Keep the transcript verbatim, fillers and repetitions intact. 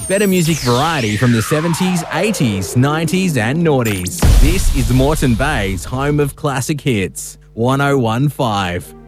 Better music variety from the seventies, eighties, nineties and noughties. This is Moreton Bay's home of classic hits. one oh one point five.